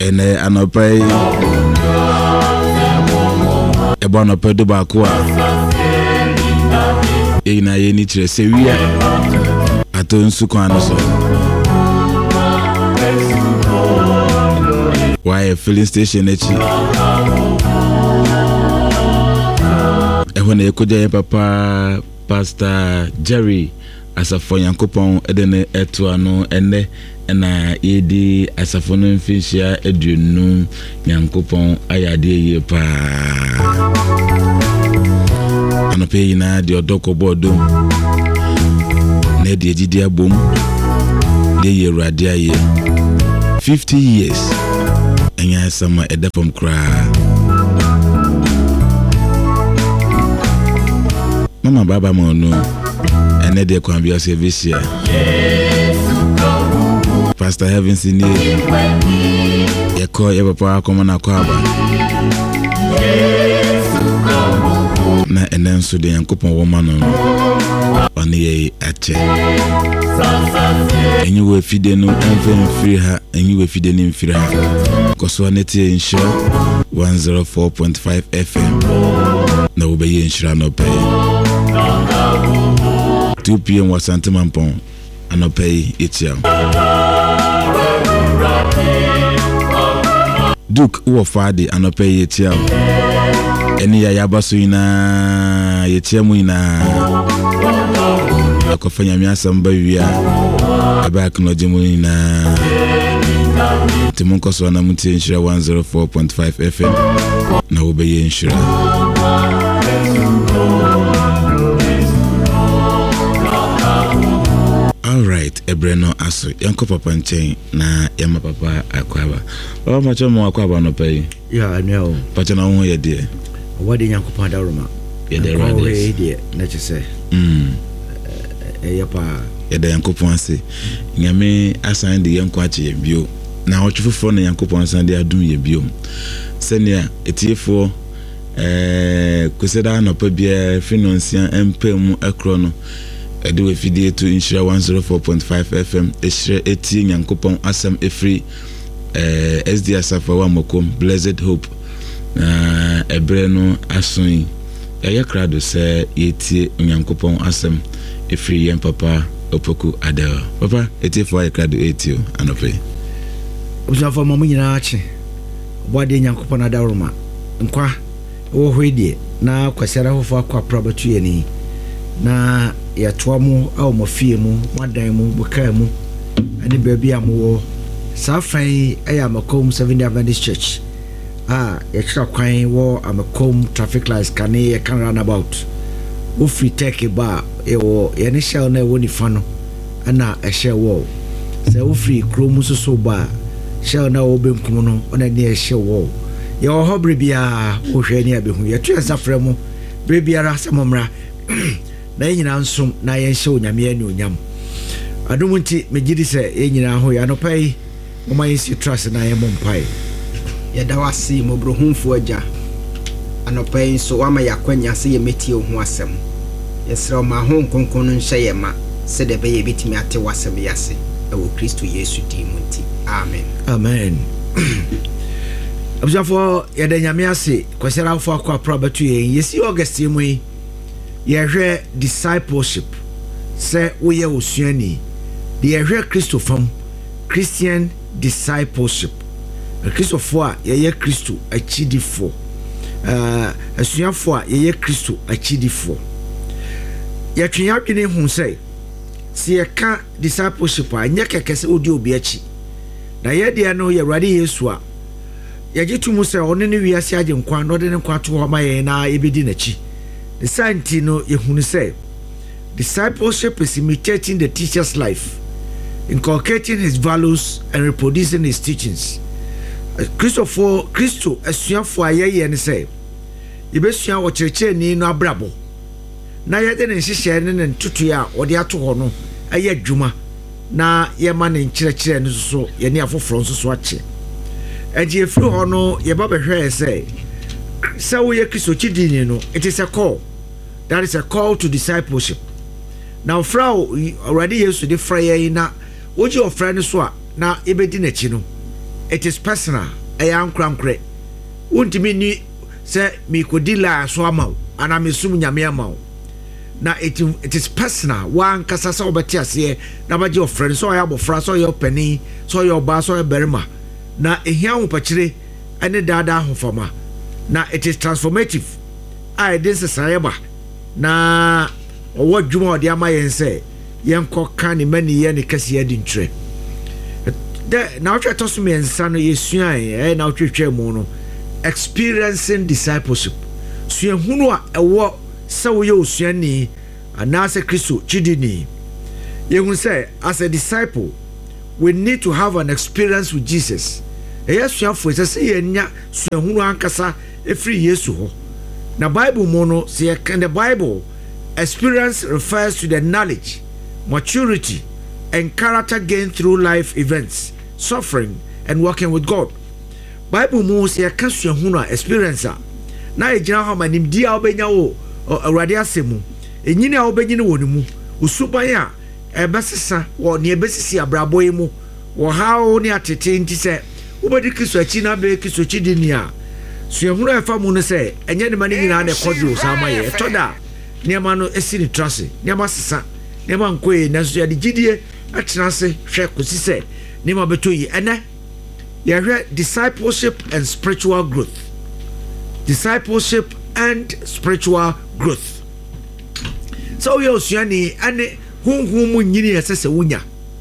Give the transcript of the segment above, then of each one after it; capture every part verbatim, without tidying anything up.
ene anopai ebo anopai do ba ko a e na ye ni kire se wia ato nsu kwa no so why filling station echi e ho na ekoja papa Pastor Jerry asafo Yankopon edene eto ano ene na yedi asafo no mfishia eduonu Yankopon ayade ye pa anope ina de odoko bodo na de gidi abom de ye radia ye fifty years enya sama edapom kra mama baba mo no ene de kwambia service ya Pastor Heaven sini yako ya papa akoma na kwaba na enenso de Yankopon woma no oni ye ache enyi we fide no enfe mfiri ha enyi we fide ni mfiri ha koso anete insha one oh four point five F M na obeye insha no pay two P M wasante mampon anopay etiam Duke uwo fadi anopay etiam eni ya yabaso ina yetiamu ina akofanya miasa mbawia abak no jemu ina timunko so na muti inshira one oh four point five F M na obeye inshira all right ebreno aso yanko papa nchen na yama papa akwaba baba macho mo akwaba no pay ya no pacho na ho ye de wadi yanko pa daruma ye de rade de na chese mm e ya pa ye de yanko ponse nyame asan de yanko ache ye bio na otwufo na yanko ponse de adum ye bio senia etiefo eh kuseda no pa bia finansia empem akro no ede we fidie to insure one oh four point five F M esre eti Yankopon asem efri eh S D Asafa wa mokom Blessed Hope na ebre no ason ya krado se yeti Yankopon asem efri yen papa opoku adel papa eti fo ya krado eti anope uzafa mamu nyina achi bwade Yankopon adaruma nkwa wo hwedie na kwasera hofo akwa probatu yeni na ya tuamu au mafie mu wadan mu bukai mu ani baabi amwo safan aya makom Seventh Day Adventist Church ah ya kira kwan wo amakom traffic lights kane ya kan roundabout wo free take ba e wo ya ne shell na wo ni fano ana a shell wo se wo free krom so ba shell na wo benkum no ona ne shell wo ya wo hobre bia wo hwe ni abehu ya tu safra mu bre biara samomra na nyina nsom na yenhye onyame ani onyam adumunti megidi se yenyina ho ya no pai mama yesi trust na yemo mpai ya dawasi mobrohumfu aja anopai so ama yakwanya se yemeti ho asem yesra ma ho nkonkon nhye yema se de be yebitimi ate wasem yase ewo Kristo Yesu dimunti amen amen abjafo ya de nyame ase kwasera afọ akwa probatu yen yesi August mu yi yehwe discipleship se woye osuani de yehwe Kristo fam Christian discipleship Kristofo a yeye Kristo achidifo uh asuafo a yeye Kristo achidifo yetwe adwene hu se se yeka discipleship a nya kekese odi obi achi na ye de no ye Awurade Yesu a yagitu se one ne wiase age nkwa no de ne nkwa to ho ma ye na ebedi na chi the sainti no yehunu say discipleship is imitating the teacher's life, inculcating his values and reproducing his teachings. Christopher Christo asuafo ayeye ne say yebesua wo kirikire ni no abrabo na yede ne nhihye ne ne ntutu a ode ato ho no aye adwuma na ye ma ne nkirikire ne so ye ne afoforo nso so ache eji efiri ho no ye ba behwe say say wo ye Kristo chidini no it is a call. That is a call to discipleship. Now frau already used to the fraye na woji ofra ne so a na ebedi na chi no it is personal ɛyɛ ankorankore wontimi ni sɛ mikodi la so ama wo ana mesum nyame ama wo na it, it is personal wankasa sɛ wobɛte aseɛ na bagye ɔfrɛ no sɛ ɔyɛ abɔfra sɛ ɔyɛ ɔpani sɛ ɔyɛ ɔbaa sɛ ɔyɛ barima na ɛhia ahopakyire ɛne daadaa ahofama na it is transformative a ɛde nsesaeɛ ba na ɔwɔ adwuma ɔde ama yɛn sɛ yɛnkɔ ka ne maniyɛ ne kɛseɛ de ntwerɛ dɛ na wotwɛ ɛtɔ so mmiɛnsa no yɛsuae ɛyɛ na wotwetwɛ mu no experiencing discipleship suahunu a ɛwɔ sɛ woyɛ osuani anaasɛ kristo kyidini yɛhu sɛ as a disciple we need to have an experience with Jesus ɛyɛ suafoɔ sɛ sɛ yɛnya suahunu ankasa ɛfiri yesu hɔ na bible mu no sɛ yɛka the bible experience refers to the knowledge maturity and character gained through life events suffering and working with God bible mu sɛ yɛka suahunu a experience a na yɛgyina hɔ ma nimdi a wobɛnya wo awurade asɛm mu ɛnyini a wobɛnyini wɔ ne mu usuban a ɛbɛsesa wɔ ne ɛbɛsisi abrabɔ yi mu wɔ haw ne atete nti sɛ wobɛdi kristo akyi na bɛyɛ kristo akyi di ni a suahunu a ɛfa mu no sɛ ɛnyɛ ne ma no nyinaa na ɛkɔdwe wo saa ma yɛ ɛtɔ da a nneɛma no ɛsi ne trase nneɛma sesa nneɛma nkɔyɛ nanso yɛde gyidie atena ase hwɛ kɔsi sɛ nneɛma bɛtɔ yi ɛnɛ yɛhwɛ discipleship and spiritual growth discipleship and spiritual growth so woyɛ osuani ɛne honhom mu nyini ɛsɛ sɛ wonya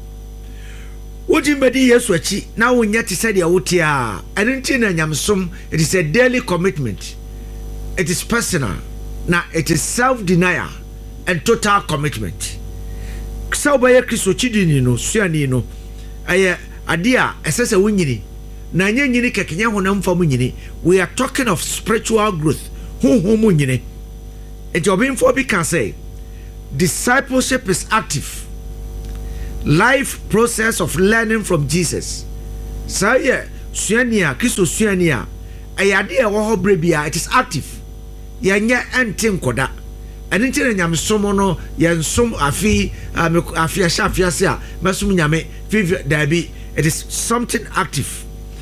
wogye mbɛdi yesu akyi na wonyɛ te sɛ deɛ wote a ɛno nti na nyamesom it is a daily commitment it is personal na it is self-denial and total commitment sɛ wobɛyɛ kristo kyidini no suani no ɛyɛ adeɛ a ɛsɛ sɛ wonyini na nyɛ nyini kɛkɛnyɛ honam fa mu nyini we are talking of spiritual growth honhom mu nyini nti ɔbɛmfoɔ bi ka sɛ discipleship is active life process of learning from Jesus saa yɛ suani a kristo suani a ɛyɛ adeɛ a ɛwɔ hɔ berɛ bia it is active yɛnyɛ ɛnte nkɔda ɛno nti na nyamesom no yɛnsom afi afi ahyɛ afiase a mɛsom nyame fifi daabi it is something active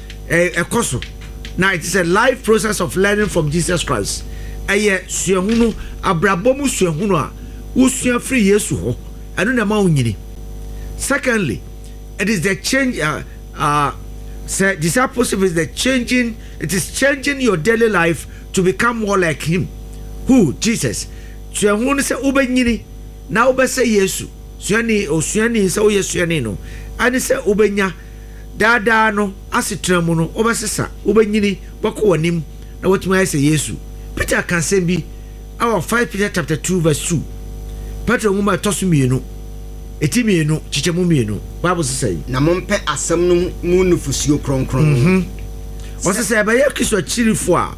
ɛkɔ so now it is a life process of learning from Jesus Christ ɛyɛ suahunu abrabɔ mu suahunu a wosua firi yesu hɔ ɛno na ma wo nyini secondly it is the change uh, uh, say discipleship is the changing it is changing your daily life to become more like him who Jesus suahunu sɛ wobɛnyini na wobɛsɛ yesu suani osuani sɛ woyɛ suani no ane sɛ wobɛnya daadaa no asetena mu no wobɛsesa wobɛnyini bɔkɔ w'anim na watumi ayɛ sɛ yesu Peter kan sɛm bi our five Peter chapter two verse two Peter nwoma ɛtɔ so mmienu ɛti mmienu kyekyɛmu mmienu Bible sɛ sɛ na mompɛ asɛm no mu nufusuo kronkron wɔsɛ sɛ ɛbɛyɛ kristo akyirifo a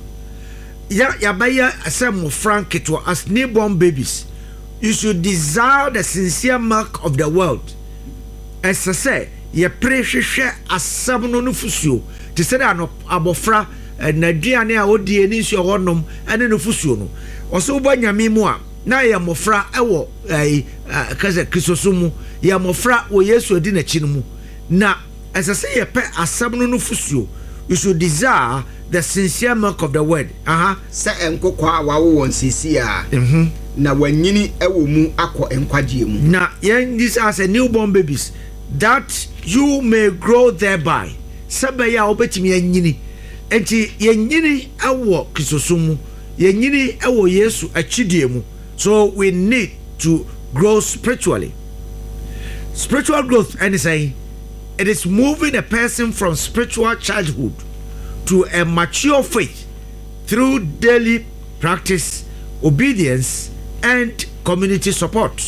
yɛbɛyɛ sɛ mmɔfra nketewa as newborn babies you should desire the sincere milk of the world ɛsɛ sɛ yɛpere hwehwɛ asɛm no nufusuo te sɛ dɛ abɔfra n'aduane a odie ne nsuo hɔnom ɛne nufusuo no ɔsɛ wobɔ nyame mu a na yɛ mmɔfra ɛwɔ ɛyi kɛsɛ kristoso mu yɛ mmɔfra wɔ yesu adi n'akyi no mu na ɛsɛ sɛ yɛpɛ asɛm no nufusuo you should desire the sincere milk of the word aha sɛ ɛnkokɔ a wawo wɔn sisi a na wanyini ɛwɔ mu akɔ nkwagye mu na yɛn this as a newborn babies that you may grow thereby sɛ bɛyɛ a wobɛtumi anyini enti yɛnyini ɛwɔ kristoso mu yɛnyini ɛwɔ yesu akyidie mu so we need to grow spiritually spiritual growth and saying it is moving a person from spiritual childhood to a mature faith through daily practice obedience and community support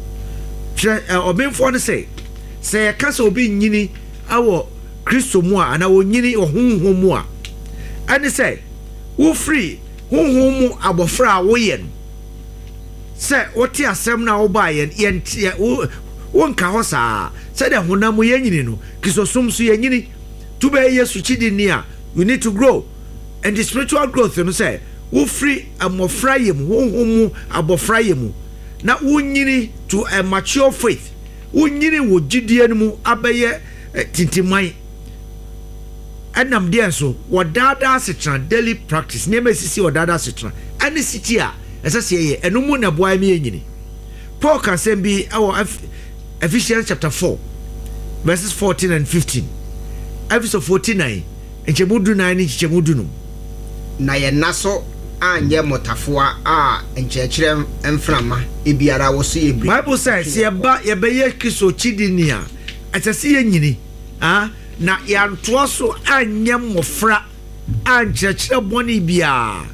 ɔbɛmfoɔ no sɛ sɛ yɛka sɛ obi nyini awɔ kristo mu a anaa wɔnyini wɔ honhom mu a ɛne sɛ wofiri honhom mu abɔfra a woyɛ no sɛ wote asɛm no a wobaayɛ yɛn wonka hɔ saa sɛdeɛ honam mu yɛnyini no kristosom so yɛnyini to bɛyɛ yesu kyidini a you need to grow and the spiritual growth no sɛ wofiri mmɔfra yɛ mu honhom mu abɔfra yɛ mu na wonyini to a mature faith wonyini wɔ gyidie no mu abɛyɛ tintiman ɛnam deɛ nso wɔdaadaa asetena daily practice nneɛma esisi wɔdaadaa asetena ɛne siti a ɛsɛ sɛ yɛyɛ ɛno mu na boa mi yɛnyini Paul kan sɛm bi ɛwɔ Ephesians chapter four verses fourteen and fifteen Ephesians forty-nine nkyɛmu du nine ne nkyɛmu du no na yɛna so anyɛ motafoa a nkyerɛkyerɛ mframa ebiara wɔ so yɛbiri Bible says sɛ yɛba yɛbɛyɛ Kristo kyidini a ɛsɛ sɛ yɛnyini ah na yɛantoa so anyɛ mmɔfra ankyerɛkyerɛ bɔne biara.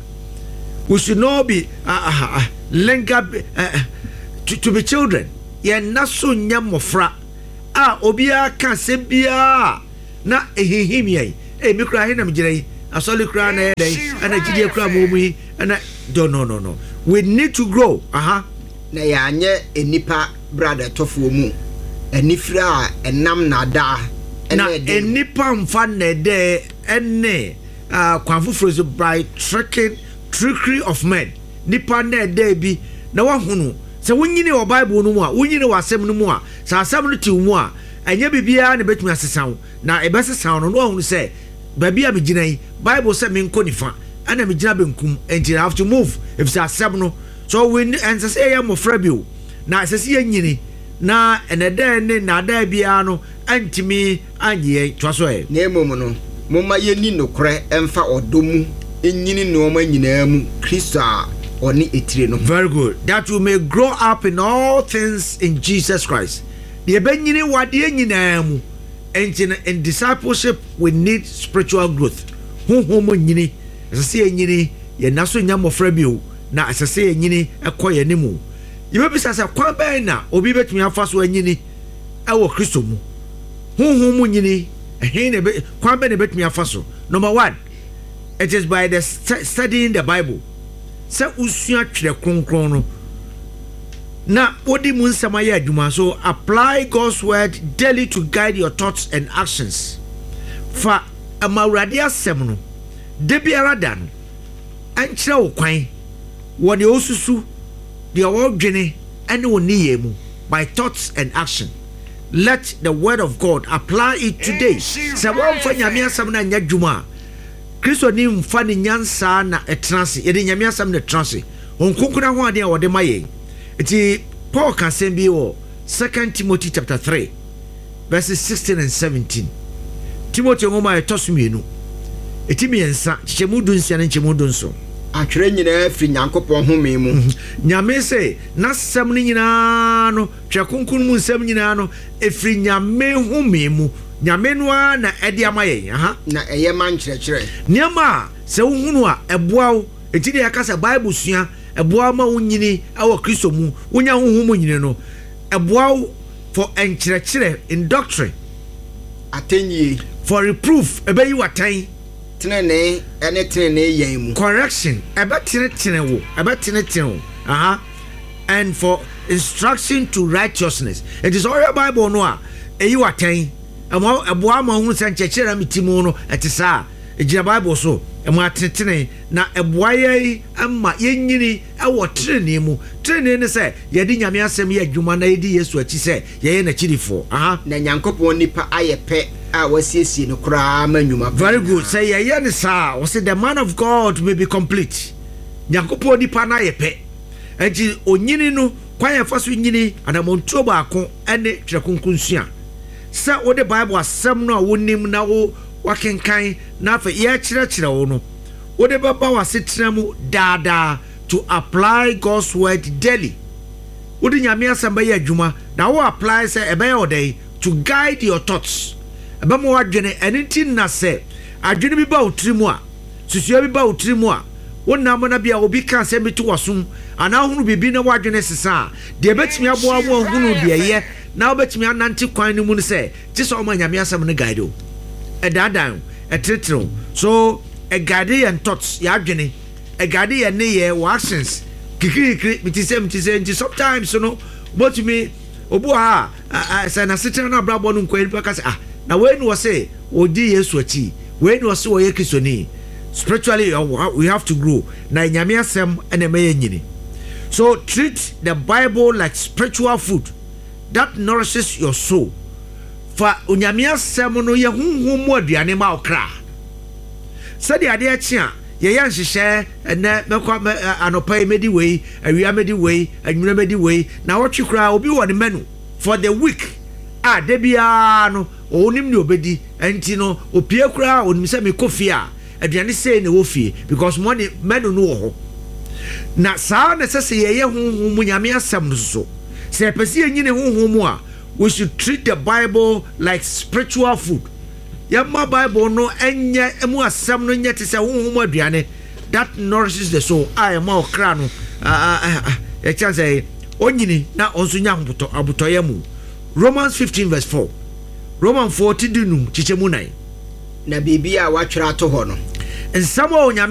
We should not be uh, uh, uh, linger uh, to, to be children. Yɛna so nyɛ mmɔfra a obiara ka sɛ biara na ehihim yɛn eh me kura he na me gyina yi asɔle kura na yɛ dɛn ana gyidie kura mo mu yi ana no no no no we need to grow aha na yɛanyɛ enipa brother tɔfoɔ mu enifira a enam na da na enipa mfa na ɛdɛ ɛne uh, kwan foforɔ so by tricking trickery of men nipa na ɛdɛ bi na wahunu sɛ wonyini wɔ Bible no mu a wonyini wɔ asɛm no mu a sɛ asɛm no te mu a ɛnyɛ bibiara na betumi asesaw na ɛbɛsesaw no no ahunu sɛ baabi a megyina yi Bible sɛ menkɔ nifa ɛna megyina benkum enti I have to move if sɛ asɛm no so we ɛnsɛ sɛ yɛyɛ mmɔfra bio na ɛsɛ sɛ yɛnyini na ɛnɛdɛ ne nada biara no antimi anyɛ toa so ɛ na emom no momma yɛni nokorɛ ɛmfa ɔdɔ mu ɛnyini nneɔma nyinaa mu Kristo a ɔne etire no. Very good. That we may grow up in all things in Jesus Christ. The ebenyini wadeɛ nyinaa mu. And in discipleship we need spiritual growth. Honhom nyini. Ɛsɛ sɛ yɛnyini yɛna so nya mmɔfra bio na ɛsɛ sɛ yɛnyini ɛkɔ yɛn mu. Yɛbɛbisa sɛ kwan bɛn na obi betumi afa so anyini ɛwɔ Kristo mu. Honhom nyini ɛhe na kwan bɛn na betumi afa so. Number one, it is by the st- studying the Bible. Sɛ usua twerɛ kronkron no na wodi mu nsɛm ayɛ adwuma so apply God's word daily to guide your thoughts and actions. Fa amawurade asɛm no de biara da no ɛnkyerɛ wo kwan wɔ deɛ osusu deɛ wɔdwene ɛne wo niyɛ mu by thoughts and action. Let the word of God apply it today. Sɛ wɔmfa nyame asɛm no anyɛ adwuma a Kristo ni mfa ne nyansa na etranse yɛde nyame asɛm na etranse onkonkona ho ade a wɔde ma yɛn eti Paul kan sɛm bi wɔ Second Timothy chapter three verses sixteen and seventeen Timothy ngoma ɛtɔ mienu eti miɛnsa kyɛmu du nsia ne kyɛmu du nso atwerɛ nyinaa firi Nyankopɔn home mu nyame sɛ na sɛm no nyinaa no twɛ konkon mu nsɛm nyinaa no efiri nyame home mu nyame no a na ɛde ama yɛn aha na ɛyɛ man kyerɛkyerɛ nneɛma a sɛ wohunu a ɛboa wo eti de aka sɛ Bible sua ɛboa ma wo nyini ɛwɔ Kristo mu wonya honhom mu nyini no ɛboa wo for ɛnkyerɛkyerɛ in doctrine atɛnyie for reproof ɛbɛyi watan tenene ɛne tenene yɛn mu correction ɛbɛtenetene wo ɛbɛtenetene wo aha and for instruction to righteousness it is all Bible no a ɛyi watan ɛmo ɛboa ma hunu sɛ nkyɛkyerɛ mi ti mu no ɛte saa ɛgyina Bible so ɛmo atenetene na ɛboa yɛn ama yɛnyini ɛwɔ trenee mu trenee ne sɛ yɛde nyame asɛm yɛ adwuma na yɛde Yesu akyi sɛ yɛyɛ n'akyidifo aha na Nyankopɔn nipa ayɛ pɛ a wasiesie no koraa ma nnwuma very good sɛ yɛyɛ ne saa wɔsɛ the man of God may be complete Nyankopɔn nipa na ayɛ pɛ ɛnti onyini no kwan yɛfa so nyini anamontuo baako ɛne twerɛ kronkron sua sɛ wode Bible asɛm no a wonim na wo wakenkan na afɛ yɛkyerɛkyerɛ wo no wode bɛba w'asetena mu daadaa to apply God's word daily wode nyame asɛm bɛyɛ adwuma na wo apply sɛ ɛbɛyɛ wo dɛn to guide your thoughts ɛbɛma w'adwene ɛne nti na sɛ adwene bi ba wo tiri mu a susua bi ba wo tiri mu a wonam na bia obi ka asɛm bi to wasom anaa hunu biribi na w'adwene sesa a deɛ bɛtumi aboa wo ahunu deɛ yɛ na wobɛtumi anante kwan no mu no sɛ gye sɛ ɔma nyame asɛm no guide wo ɛdaadan ɛteretere so ɛguide yɛn thoughts yɛadwene ɛguide yɛn ne yɛ wɔ actions kikirikiri meti sɛ meti sɛ nti sometimes no bɔtumi obu ha sɛ nasetena no abrabɔ no nkwa nipa ka sɛ ah na wei ne wɔ sɛ wɔdi Yesu akyi wei ne wɔ sɛ wɔyɛ Kristoni spiritually we have to grow na nyame asɛm ɛna ɛmɛyɛ nyini so treat the Bible like spiritual food that nourishes your soul fa onyame asɛm no yɛ honhom mu aduane ma okra sɛde adeɛ kye a yɛyɛ nhyehyɛ ɛnɛ mɛkɔ anɔpa yi mɛdi wei awia mɛdi wei anwummerɛ mɛdi wei na wɔtwe koraa obi wɔ ne menu for the week a da biara no ɔwonim ne obɛdi ɛnti no opie koraa onim sɛ mekɔ fie a aduane sei na ɛwɔ fie because mɔne menu no wɔ hɔ na saa na sɛ sɛ yɛyɛ honhom mu nyame asɛm no so sɛ ɛpɛ sɛ yɛnyine honhom mu a we should treat the Bible like spiritual food. Yamma Bible no enye emu asɛm no nye te sɛ honhom aduane that nourishes the soul. I am more kra no ah e chan say onyini na onso nya aboto abotoye mu. Romans fifteen verse four. Romans fourteen dunum chichemu nine. Na bibia wa twera to ho no. Nsamo